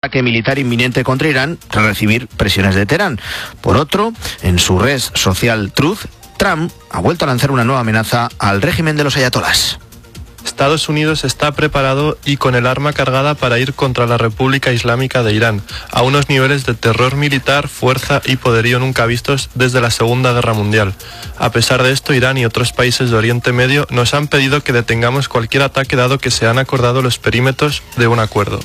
ataque militar inminente contra Irán tras recibir presiones de Teherán. Por otro, en su red social Truth, Trump ha vuelto a lanzar una nueva amenaza al régimen de los ayatolás. Estados Unidos está preparado y con el arma cargada para ir contra la República Islámica de Irán, a unos niveles de terror militar, fuerza y poderío nunca vistos desde la Segunda Guerra Mundial. A pesar de esto, Irán y otros países de Oriente Medio nos han pedido que detengamos cualquier ataque dado que se han acordado los perímetros de un acuerdo.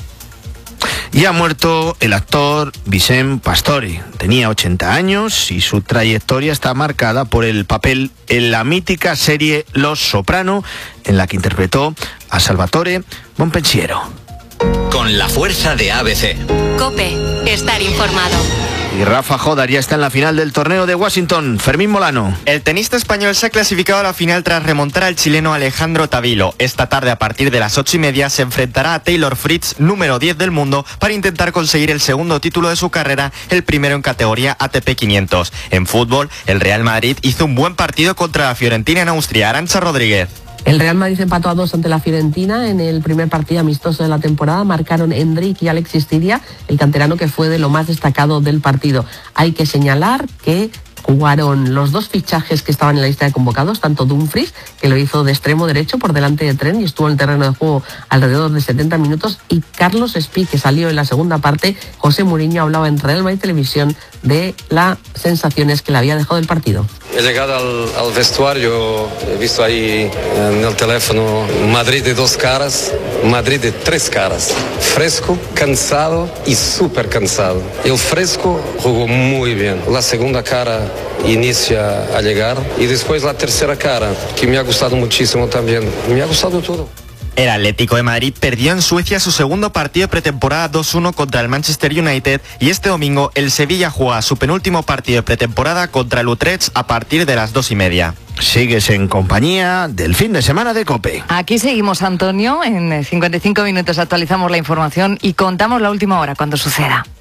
Y ha muerto el actor Vicent Pastori. Tenía 80 años y su trayectoria está marcada por el papel en la mítica serie Los Soprano, en la que interpretó a Salvatore Bonpensiero. Con la fuerza de ABC. COPE, estar informado. Y Rafa Jodar ya está en la final del torneo de Washington. Fermín Molano. El tenista español se ha clasificado a la final tras remontar al chileno Alejandro Tavilo. Esta tarde, a partir de las 8:30, se enfrentará a Taylor Fritz, número 10 del mundo, para intentar conseguir el segundo título de su carrera, el primero en categoría ATP 500. En fútbol, el Real Madrid hizo un buen partido contra la Fiorentina en Austria. Arantxa Rodríguez. El Real Madrid empató a 2 ante la Fiorentina en el primer partido amistoso de la temporada. Marcaron Endrick y Alexis Tiria, el canterano que fue de lo más destacado del partido. Hay que señalar que jugaron los dos fichajes que estaban en la lista de convocados, tanto Dumfries, que lo hizo de extremo derecho por delante de Trent y estuvo en el terreno de juego alrededor de 70 minutos, y Carlos Espí, que salió en la segunda parte. José Mourinho hablaba en Real Madrid Televisión de las sensaciones que le había dejado el partido. He llegado al vestuario, he visto ahí en el teléfono Madrid de 2 caras, Madrid de 3 caras. Fresco, cansado y súper cansado. El fresco jugó muy bien. La segunda cara inicia a llegar y después la tercera cara, que me ha gustado muchísimo también. Me ha gustado todo. El Atlético de Madrid perdió en Suecia su segundo partido de pretemporada 2-1 contra el Manchester United, y este domingo el Sevilla juega su penúltimo partido de pretemporada contra el Utrecht a partir de las 2:30. Sigues en compañía del fin de semana de COPE. Aquí seguimos, Antonio. En 55 minutos actualizamos la información y contamos la última hora cuando suceda.